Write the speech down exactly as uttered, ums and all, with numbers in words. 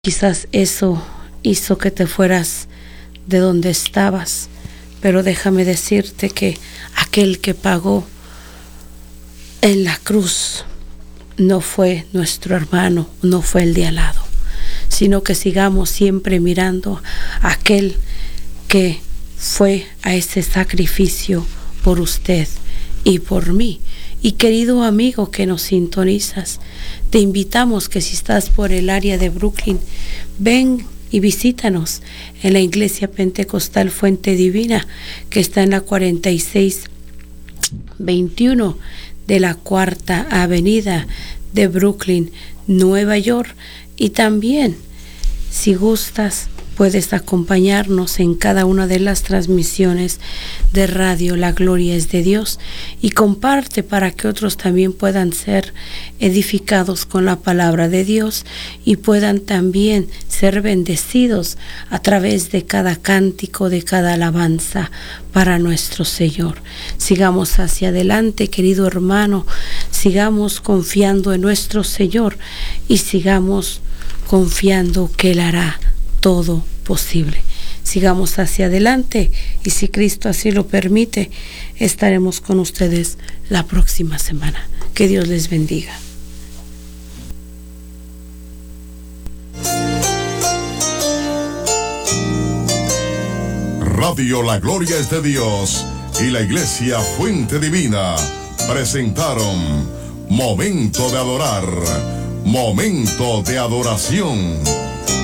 Quizás eso hizo que te fueras de donde estabas, pero déjame decirte que aquel que pagó en la cruz no fue nuestro hermano, no fue el de al lado, sino que sigamos siempre mirando a aquel que fue a ese sacrificio por usted y por mí. Y querido amigo que nos sintonizas, te invitamos que si estás por el área de Brooklyn, ven y visítanos en la Iglesia Pentecostal Fuente Divina, que está en la cuarenta y seis veintiuno de la Cuarta Avenida de Brooklyn, Nueva York. Y también, si gustas, puedes acompañarnos en cada una de las transmisiones de radio La Gloria es de Dios, y comparte para que otros también puedan ser edificados con la palabra de Dios y puedan también ser bendecidos a través de cada cántico, de cada alabanza para nuestro Señor. Sigamos hacia adelante, querido hermano, sigamos confiando en nuestro Señor y sigamos confiando que Él hará todo posible. Sigamos hacia adelante y si Cristo así lo permite, estaremos con ustedes la próxima semana. Que Dios les bendiga. Radio La Gloria es de Dios y la Iglesia Fuente Divina presentaron Momento de Adorar, Momento de Adoración.